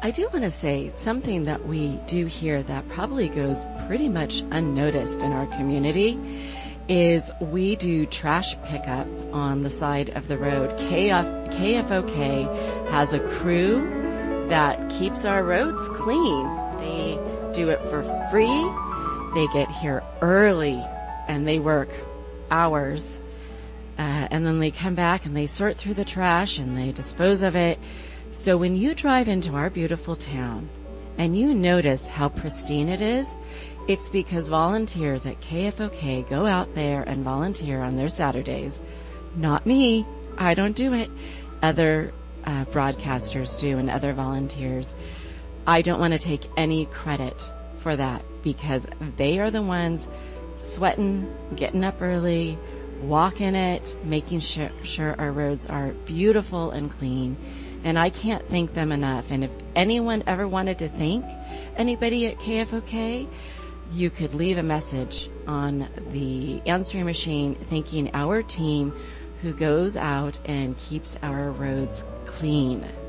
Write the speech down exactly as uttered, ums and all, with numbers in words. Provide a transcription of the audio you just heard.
I do want to say something that we do here that probably goes pretty much unnoticed in our community is we do trash pickup on the side of the road. K F O K has a crew that keeps our roads clean. They do it for free. They get here early and they work hours. Uh, and then they come back and they sort through the trash and they dispose of it. So when you drive into our beautiful town and you notice how pristine it is, it's because volunteers at K F O K go out there and volunteer on their Saturdays. Not me. I don't do it. Other uh, broadcasters do and other volunteers. I don't want to take any credit for that because they are the ones sweating, getting up early, walking it, making sure, sure our roads are beautiful and clean. And I can't thank them enough. And if anyone ever wanted to thank anybody at K F O K, you could leave a message on the answering machine thanking our team who goes out and keeps our roads clean.